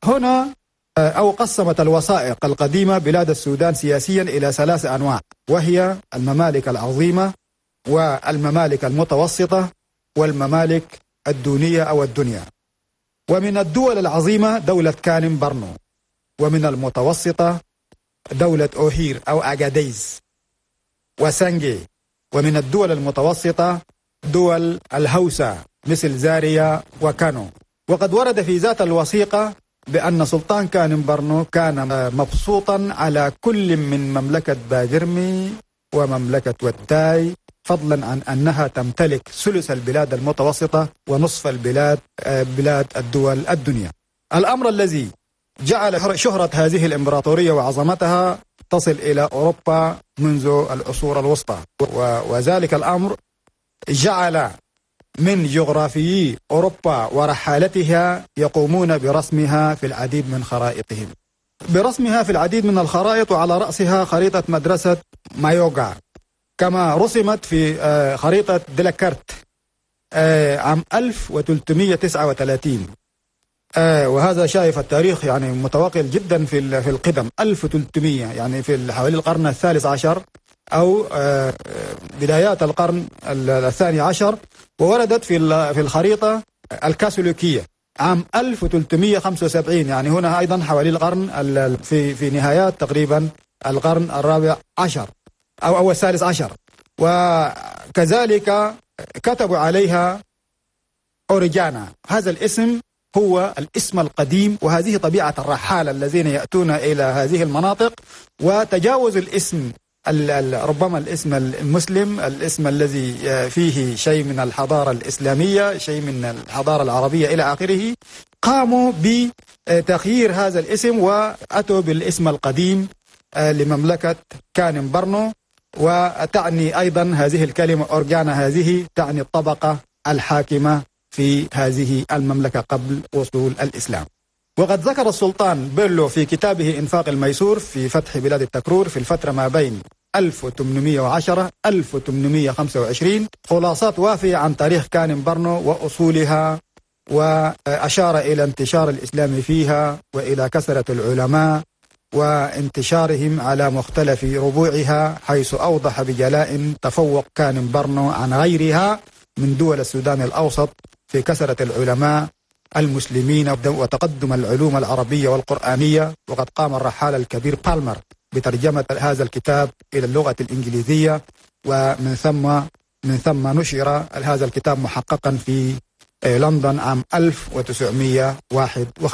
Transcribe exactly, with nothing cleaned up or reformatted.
هنا أو قسمت الوثائق القديمة بلاد السودان سياسيا إلى ثلاث أنواع، وهي الممالك العظيمة والممالك المتوسطة والممالك الدونية أو الدنيا. ومن الدول العظيمة دولة كانم برنو، ومن المتوسطة دولة أوهير أو أغاديز وسانجي، ومن الدول المتوسطة دول الهوسة مثل زاريا وكانو. وقد ورد في ذات الوثيقة بأن سلطان كانم برنو كان مبسوطا على كل من مملكة باجرمي ومملكة وتاي، فضلا عن أنها تمتلك ثلث البلاد المتوسطة ونصف البلاد بلاد الدول الدنيا. الأمر الذي جعل شهرة هذه الإمبراطورية وعظمتها تصل إلى أوروبا منذ العصور الوسطى، وذلك الأمر جعل من جغرافيي أوروبا ورحالتها يقومون برسمها في العديد من خرائطهم برسمها في العديد من الخرائط، وعلى رأسها خريطة مدرسة مايوغا كما رسمت في خريطة ديلاكارت عام ألف وثلاثمئة وتسعة وثلاثين. وهذا شايف التاريخ يعني متواقل جدا في في القدم، ألف وثلاثمئة يعني في حوالي القرن الثالث عشر أو بدايات القرن الثاني عشر، ووردت في في الخريطة الكاثوليكية عام ألف وثلاثمئة وخمسة وسبعين، يعني هنا أيضا حوالي القرن في في نهايات تقريبا القرن الرابع عشر أو أو الثالث عشر. وكذلك كتبوا عليها أوريجانا، هذا الاسم هو الاسم القديم، وهذه طبيعة الرحالة الذين يأتون إلى هذه المناطق وتجاوز الاسم ربما الاسم المسلم، الاسم الذي فيه شيء من الحضارة الإسلامية، شيء من الحضارة العربية إلى آخره، قاموا بتغيير هذا الاسم وأتوا بالاسم القديم لمملكة كانم برنو. وتعني أيضا هذه الكلمة أورجانا هذه تعني الطبقة الحاكمة في هذه المملكة قبل وصول الإسلام. وقد ذكر السلطان بيرلو في كتابه إنفاق الميسور في فتح بلاد التكرور في الفترة ما بين ألف وثمانمئة وعشرة إلى ألف وثمانمئة وخمسة وعشرين خلاصات وافية عن تاريخ كانم برنو وأصولها، وأشار إلى انتشار الإسلام فيها وإلى كثرة العلماء وانتشارهم على مختلف ربوعها، حيث أوضح بجلاء تفوق كانم برنو عن غيرها من دول السودان الأوسط في كثرة العلماء المسلمين وتقدم العلوم العربية والقرآنية. وقد قام الرحالة الكبير بالمر بترجمة هذا الكتاب إلى اللغة الإنجليزية، ومن ثم من ثم نشر هذا الكتاب محققا في لندن عام ألف وتسعمئة وواحد وخمسين.